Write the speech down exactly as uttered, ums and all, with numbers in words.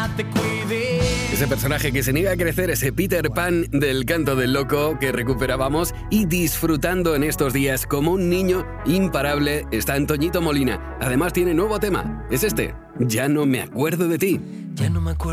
te cuide. Ese personaje que se niega a crecer, ese Peter Pan del Canto del Loco que recuperábamos y disfrutando en estos días como un niño imparable está Antoñito Molina. Además tiene nuevo tema, es este, Ya no me acuerdo de ti. Ya no me acuerdo.